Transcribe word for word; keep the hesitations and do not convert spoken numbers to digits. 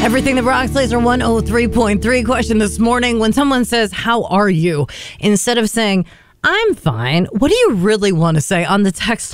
Everything that rocks, Laser one oh three point three. Question this morning: when someone says, "How are you?" instead of saying, "I'm fine," what do you really want to say? On the text